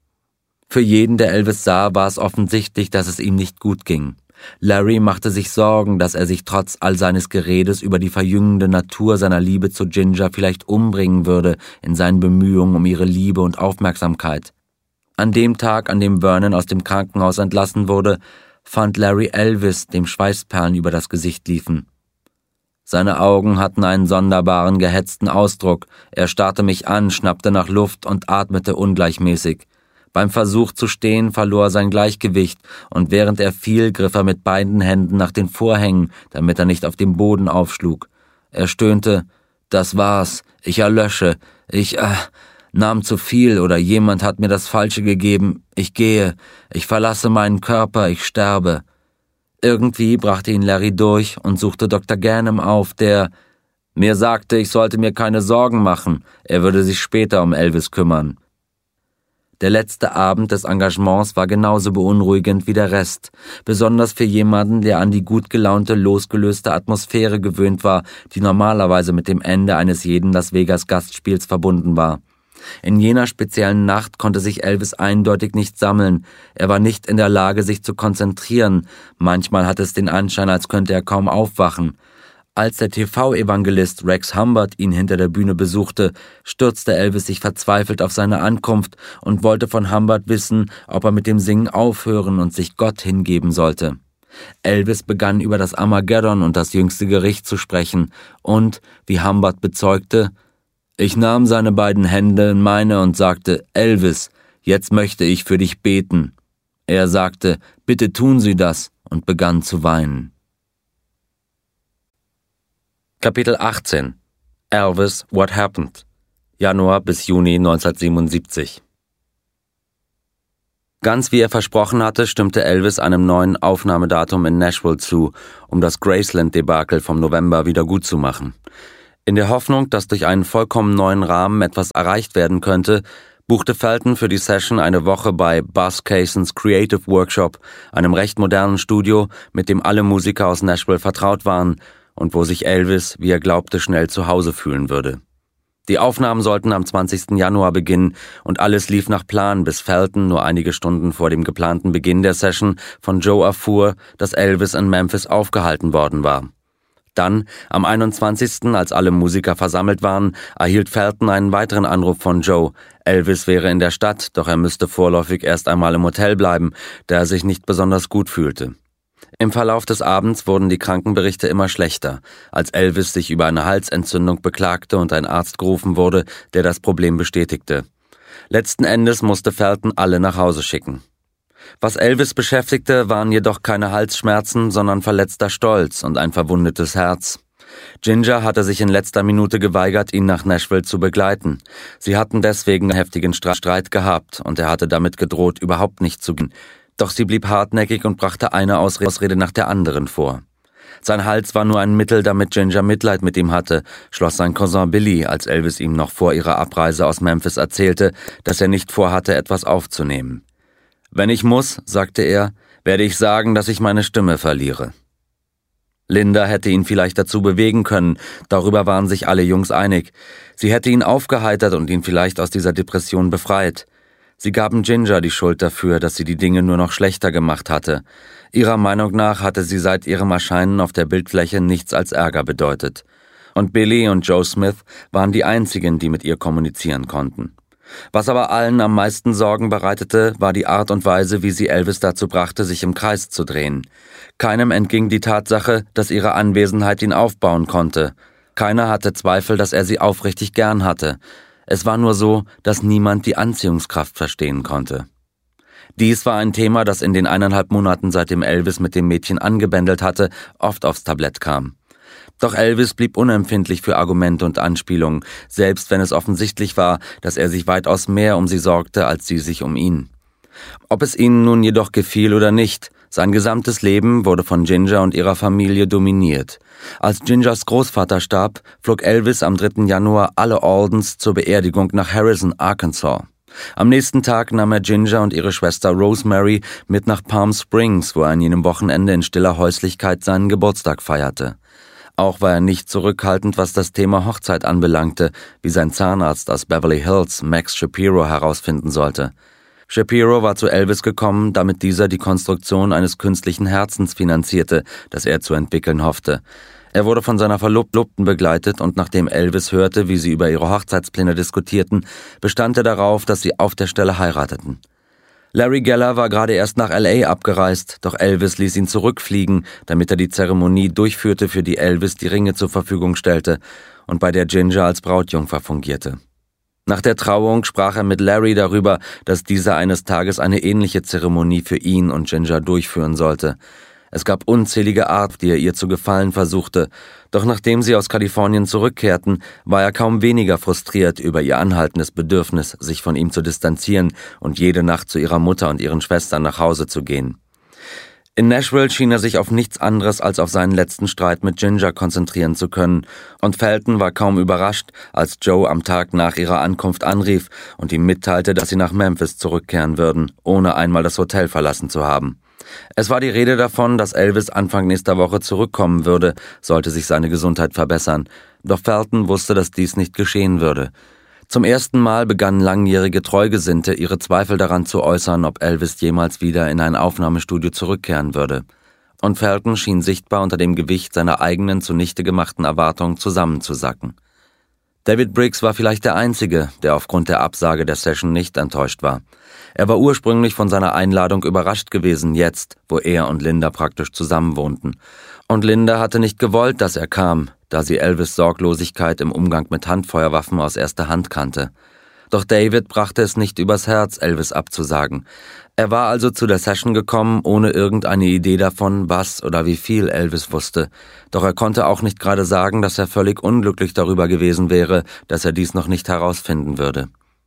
Für jeden, der Elvis sah, war es offensichtlich, dass es ihm nicht gut ging. Larry machte sich Sorgen, dass er sich trotz all seines Geredes über die verjüngende Natur seiner Liebe zu Ginger vielleicht umbringen würde in seinen Bemühungen um ihre Liebe und Aufmerksamkeit. An dem Tag, an dem Vernon aus dem Krankenhaus entlassen wurde, fand Larry Elvis, dem Schweißperlen über das Gesicht liefen. Seine Augen hatten einen sonderbaren, gehetzten Ausdruck. Er starrte mich an, schnappte nach Luft und atmete ungleichmäßig. Beim Versuch zu stehen verlor er sein Gleichgewicht, und während er fiel, griff er mit beiden Händen nach den Vorhängen, damit er nicht auf dem Boden aufschlug. Er stöhnte: »Das war's. Ich erlösche. Ich nahm zu viel oder jemand hat mir das Falsche gegeben. Ich gehe. Ich verlasse meinen Körper. Ich sterbe.« Irgendwie brachte ihn Larry durch und suchte Dr. Gannon auf, der mir sagte, ich sollte mir keine Sorgen machen, er würde sich später um Elvis kümmern. Der letzte Abend des Engagements war genauso beunruhigend wie der Rest, besonders für jemanden, der an die gut gelaunte, losgelöste Atmosphäre gewöhnt war, die normalerweise mit dem Ende eines jeden Las Vegas Gastspiels verbunden war. In jener speziellen Nacht konnte sich Elvis eindeutig nicht sammeln. Er war nicht in der Lage, sich zu konzentrieren. Manchmal hatte es den Anschein, als könnte er kaum aufwachen. Als der TV-Evangelist Rex Humbard ihn hinter der Bühne besuchte, stürzte Elvis sich verzweifelt auf seine Ankunft und wollte von Humbard wissen, ob er mit dem Singen aufhören und sich Gott hingeben sollte. Elvis begann über das Armageddon und das jüngste Gericht zu sprechen und, wie Humbard bezeugte, ich nahm seine beiden Hände in meine und sagte, Elvis, jetzt möchte ich für dich beten. Er sagte, bitte tun Sie das, und begann zu weinen. Kapitel 18 Elvis, What Happened? Januar bis Juni 1977. Ganz wie er versprochen hatte, stimmte Elvis einem neuen Aufnahmedatum in Nashville zu, um das Graceland-Debakel vom November wiedergutzumachen. In der Hoffnung, dass durch einen vollkommen neuen Rahmen etwas erreicht werden könnte, buchte Felton für die Session eine Woche bei Buzz Caissons Creative Workshop, einem recht modernen Studio, mit dem alle Musiker aus Nashville vertraut waren und wo sich Elvis, wie er glaubte, schnell zu Hause fühlen würde. Die Aufnahmen sollten am 20. Januar beginnen und alles lief nach Plan, bis Felton nur einige Stunden vor dem geplanten Beginn der Session von Joe erfuhr, dass Elvis in Memphis aufgehalten worden war. Dann, am 21., als alle Musiker versammelt waren, erhielt Felton einen weiteren Anruf von Joe. Elvis wäre in der Stadt, doch er müsste vorläufig erst einmal im Hotel bleiben, da er sich nicht besonders gut fühlte. Im Verlauf des Abends wurden die Krankenberichte immer schlechter, als Elvis sich über eine Halsentzündung beklagte und ein Arzt gerufen wurde, der das Problem bestätigte. Letzten Endes musste Felton alle nach Hause schicken. Was Elvis beschäftigte, waren jedoch keine Halsschmerzen, sondern verletzter Stolz und ein verwundetes Herz. Ginger hatte sich in letzter Minute geweigert, ihn nach Nashville zu begleiten. Sie hatten deswegen einen heftigen Streit gehabt und er hatte damit gedroht, überhaupt nicht zu gehen. Doch sie blieb hartnäckig und brachte eine Ausrede nach der anderen vor. Sein Hals war nur ein Mittel, damit Ginger Mitleid mit ihm hatte, schloss sein Cousin Billy, als Elvis ihm noch vor ihrer Abreise aus Memphis erzählte, dass er nicht vorhatte, etwas aufzunehmen. »Wenn ich muss«, sagte er, »werde ich sagen, dass ich meine Stimme verliere.« Linda hätte ihn vielleicht dazu bewegen können, darüber waren sich alle Jungs einig. Sie hätte ihn aufgeheitert und ihn vielleicht aus dieser Depression befreit. Sie gaben Ginger die Schuld dafür, dass sie die Dinge nur noch schlechter gemacht hatte. Ihrer Meinung nach hatte sie seit ihrem Erscheinen auf der Bildfläche nichts als Ärger bedeutet. Und Billy und Joe Smith waren die einzigen, die mit ihr kommunizieren konnten. Was aber allen am meisten Sorgen bereitete, war die Art und Weise, wie sie Elvis dazu brachte, sich im Kreis zu drehen. Keinem entging die Tatsache, dass ihre Anwesenheit ihn aufbauen konnte. Keiner hatte Zweifel, dass er sie aufrichtig gern hatte. Es war nur so, dass niemand die Anziehungskraft verstehen konnte. Dies war ein Thema, das in den 1,5 Monaten, seitdem Elvis mit dem Mädchen angebändelt hatte, oft aufs Tablett kam. Doch Elvis blieb unempfindlich für Argumente und Anspielungen, selbst wenn es offensichtlich war, dass er sich weitaus mehr um sie sorgte, als sie sich um ihn. Ob es ihnen nun jedoch gefiel oder nicht, sein gesamtes Leben wurde von Ginger und ihrer Familie dominiert. Als Gingers Großvater starb, flog Elvis am 3. Januar alle Aldens zur Beerdigung nach Harrison, Arkansas. Am nächsten Tag nahm er Ginger und ihre Schwester Rosemary mit nach Palm Springs, wo er an jenem Wochenende in stiller Häuslichkeit seinen Geburtstag feierte. Auch war er nicht zurückhaltend, was das Thema Hochzeit anbelangte, wie sein Zahnarzt aus Beverly Hills, Max Shapiro, herausfinden sollte. Shapiro war zu Elvis gekommen, damit dieser die Konstruktion eines künstlichen Herzens finanzierte, das er zu entwickeln hoffte. Er wurde von seiner Verlobten begleitet und nachdem Elvis hörte, wie sie über ihre Hochzeitspläne diskutierten, bestand er darauf, dass sie auf der Stelle heirateten. Larry Geller war gerade erst nach L.A. abgereist, doch Elvis ließ ihn zurückfliegen, damit er die Zeremonie durchführte, für die Elvis die Ringe zur Verfügung stellte und bei der Ginger als Brautjungfer fungierte. Nach der Trauung sprach er mit Larry darüber, dass dieser eines Tages eine ähnliche Zeremonie für ihn und Ginger durchführen sollte. Es gab unzählige Arten, die er ihr zu gefallen versuchte, doch nachdem sie aus Kalifornien zurückkehrten, war er kaum weniger frustriert über ihr anhaltendes Bedürfnis, sich von ihm zu distanzieren und jede Nacht zu ihrer Mutter und ihren Schwestern nach Hause zu gehen. In Nashville schien er sich auf nichts anderes als auf seinen letzten Streit mit Ginger konzentrieren zu können, und Felton war kaum überrascht, als Joe am Tag nach ihrer Ankunft anrief und ihm mitteilte, dass sie nach Memphis zurückkehren würden, ohne einmal das Hotel verlassen zu haben. Es war die Rede davon, dass Elvis Anfang nächster Woche zurückkommen würde, sollte sich seine Gesundheit verbessern, doch Felton wusste, dass dies nicht geschehen würde. Zum ersten Mal begannen langjährige Treugesinnte ihre Zweifel daran zu äußern, ob Elvis jemals wieder in ein Aufnahmestudio zurückkehren würde. Und Felton schien sichtbar unter dem Gewicht seiner eigenen zunichte gemachten Erwartungen zusammenzusacken. David Briggs war vielleicht der Einzige, der aufgrund der Absage der Session nicht enttäuscht war. Er war ursprünglich von seiner Einladung überrascht gewesen, jetzt, wo er und Linda praktisch zusammenwohnten. Und Linda hatte nicht gewollt, dass er kam, da sie Elvis' Sorglosigkeit im Umgang mit Handfeuerwaffen aus erster Hand kannte. Doch David brachte es nicht übers Herz, Elvis abzusagen. Er war also zu der Session gekommen, ohne irgendeine Idee davon, was oder wie viel Elvis wusste. Doch er konnte auch nicht gerade sagen, dass er völlig unglücklich darüber gewesen wäre, dass er dies noch nicht herausfinden würde.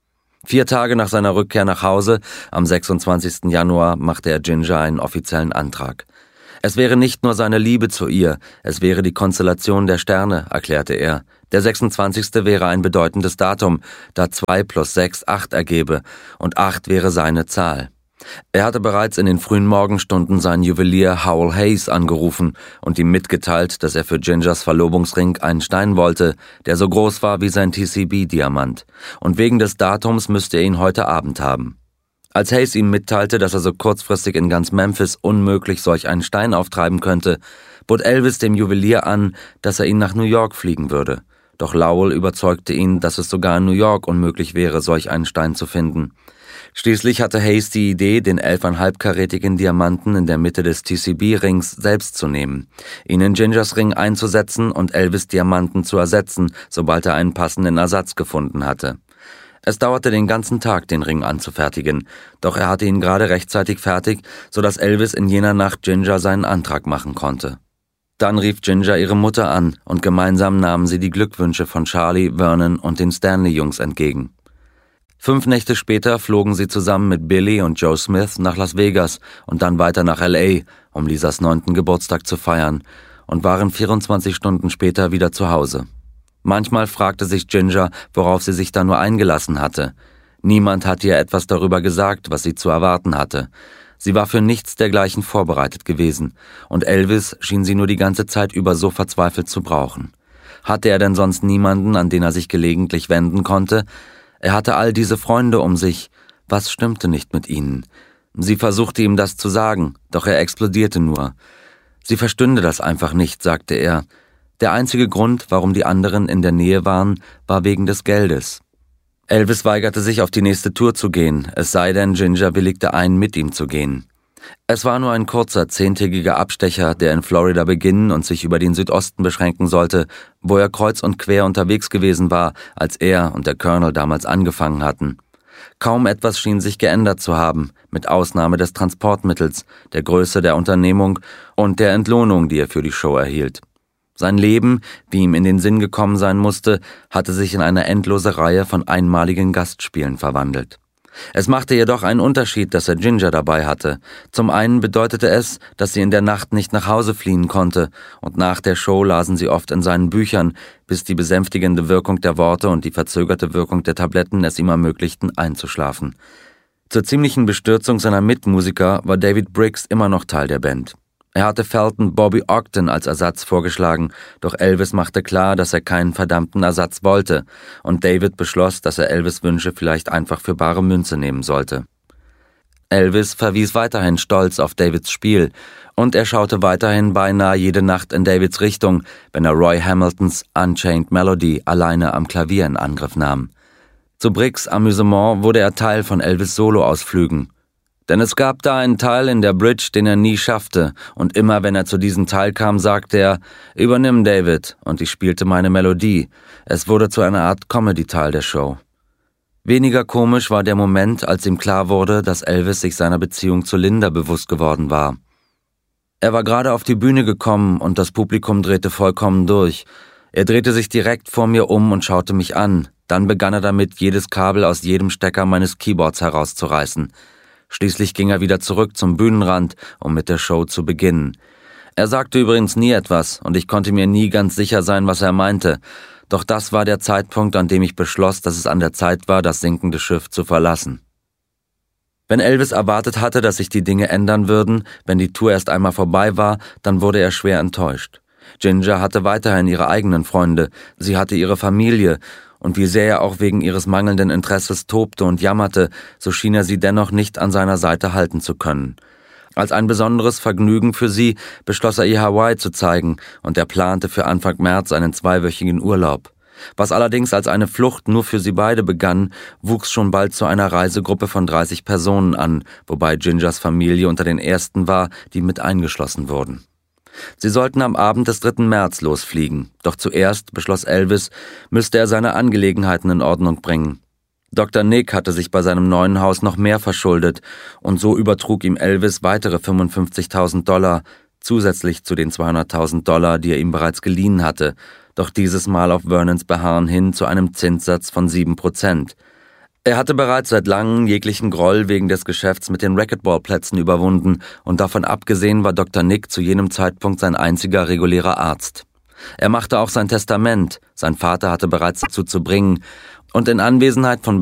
4 Tage nach seiner Rückkehr nach Hause, am 26. Januar, machte er Ginger einen offiziellen Antrag. Es wäre nicht nur seine Liebe zu ihr, es wäre die Konstellation der Sterne, erklärte er. Der 26. wäre ein bedeutendes Datum, da 2 plus 6 8 ergebe, und 8 wäre seine Zahl. Er hatte bereits in den frühen Morgenstunden seinen Juwelier Howell Hayes angerufen und ihm mitgeteilt, dass er für Gingers Verlobungsring einen Stein wollte, der so groß war wie sein TCB-Diamant, und wegen des Datums müsste er ihn heute Abend haben. Als Hayes ihm mitteilte, dass er so kurzfristig in ganz Memphis unmöglich solch einen Stein auftreiben könnte, bot Elvis dem Juwelier an, dass er ihn nach New York fliegen würde. Doch Lowell überzeugte ihn, dass es sogar in New York unmöglich wäre, solch einen Stein zu finden. Schließlich hatte Hayes die Idee, den 11,5-karätigen Diamanten in der Mitte des TCB-Rings selbst zu nehmen, ihn in Gingers Ring einzusetzen und Elvis' Diamanten zu ersetzen, sobald er einen passenden Ersatz gefunden hatte. Es dauerte den ganzen Tag, den Ring anzufertigen, doch er hatte ihn gerade rechtzeitig fertig, sodass Elvis in jener Nacht Ginger seinen Antrag machen konnte. Dann rief Ginger ihre Mutter an und gemeinsam nahmen sie die Glückwünsche von Charlie, Vernon und den Stanley-Jungs entgegen. 5 Nächte später flogen sie zusammen mit Billy und Joe Smith nach Las Vegas und dann weiter nach L.A., um Lisas 9. Geburtstag zu feiern, und waren 24 Stunden später wieder zu Hause. Manchmal fragte sich Ginger, worauf sie sich da nur eingelassen hatte. Niemand hatte ihr etwas darüber gesagt, was sie zu erwarten hatte. Sie war für nichts dergleichen vorbereitet gewesen, und Elvis schien sie nur die ganze Zeit über so verzweifelt zu brauchen. Hatte er denn sonst niemanden, an den er sich gelegentlich wenden konnte? Er hatte all diese Freunde um sich. Was stimmte nicht mit ihnen? Sie versuchte ihm das zu sagen, doch er explodierte nur. Sie verstünde das einfach nicht, sagte er. Der einzige Grund, warum die anderen in der Nähe waren, war wegen des Geldes. Elvis weigerte sich, auf die nächste Tour zu gehen, es sei denn, Ginger willigte ein, mit ihm zu gehen. Es war nur ein kurzer, 10-tägiger Abstecher, der in Florida beginnen und sich über den Südosten beschränken sollte, wo er kreuz und quer unterwegs gewesen war, als er und der Colonel damals angefangen hatten. Kaum etwas schien sich geändert zu haben, mit Ausnahme des Transportmittels, der Größe der Unternehmung und der Entlohnung, die er für die Show erhielt. Sein Leben, wie ihm in den Sinn gekommen sein musste, hatte sich in eine endlose Reihe von einmaligen Gastspielen verwandelt. Es machte jedoch einen Unterschied, dass er Ginger dabei hatte. Zum einen bedeutete es, dass sie in der Nacht nicht nach Hause fliehen konnte, und nach der Show lasen sie oft in seinen Büchern, bis die besänftigende Wirkung der Worte und die verzögerte Wirkung der Tabletten es ihm ermöglichten, einzuschlafen. Zur ziemlichen Bestürzung seiner Mitmusiker war David Briggs immer noch Teil der Band. Er hatte Felton Bobby Ogden als Ersatz vorgeschlagen, doch Elvis machte klar, dass er keinen verdammten Ersatz wollte, und David beschloss, dass er Elvis' Wünsche vielleicht einfach für bare Münze nehmen sollte. Elvis verwies weiterhin stolz auf Davids Spiel, und er schaute weiterhin beinahe jede Nacht in Davids Richtung, wenn er Roy Hamiltons Unchained Melody alleine am Klavier in Angriff nahm. Zu Briggs' Amüsement wurde er Teil von Elvis' Soloausflügen. Denn es gab da einen Teil in der Bridge, den er nie schaffte, und immer wenn er zu diesem Teil kam, sagte er, »Übernimm, David«, und ich spielte meine Melodie. Es wurde zu einer Art Comedy-Teil der Show. Weniger komisch war der Moment, als ihm klar wurde, dass Elvis sich seiner Beziehung zu Linda bewusst geworden war. Er war gerade auf die Bühne gekommen und das Publikum drehte vollkommen durch. Er drehte sich direkt vor mir um und schaute mich an. Dann begann er damit, jedes Kabel aus jedem Stecker meines Keyboards herauszureißen. Schließlich ging er wieder zurück zum Bühnenrand, um mit der Show zu beginnen. Er sagte übrigens nie etwas, und ich konnte mir nie ganz sicher sein, was er meinte. Doch das war der Zeitpunkt, an dem ich beschloss, dass es an der Zeit war, das sinkende Schiff zu verlassen. Wenn Elvis erwartet hatte, dass sich die Dinge ändern würden, wenn die Tour erst einmal vorbei war, dann wurde er schwer enttäuscht. Ginger hatte weiterhin ihre eigenen Freunde, sie hatte ihre Familie, und wie sehr er auch wegen ihres mangelnden Interesses tobte und jammerte, so schien er sie dennoch nicht an seiner Seite halten zu können. Als ein besonderes Vergnügen für sie beschloss er, ihr Hawaii zu zeigen, und er plante für Anfang März einen 2-wöchigen Urlaub. Was allerdings als eine Flucht nur für sie beide begann, wuchs schon bald zu einer Reisegruppe von 30 Personen an, wobei Gingers Familie unter den ersten war, die mit eingeschlossen wurden. Sie sollten am Abend des 3. März losfliegen, doch zuerst, beschloss Elvis, müsste er seine Angelegenheiten in Ordnung bringen. Dr. Nick hatte sich bei seinem neuen Haus noch mehr verschuldet, und so übertrug ihm Elvis weitere $55.000, zusätzlich zu den $200.000, die er ihm bereits geliehen hatte, doch dieses Mal auf Vernons Beharren hin zu einem Zinssatz von 7%. Er hatte bereits seit langem jeglichen Groll wegen des Geschäfts mit den Racquetballplätzen überwunden, und davon abgesehen war Dr. Nick zu jenem Zeitpunkt sein einziger regulärer Arzt. Er machte auch sein Testament, sein Vater hatte bereits dazu zu bringen, und in Anwesenheit von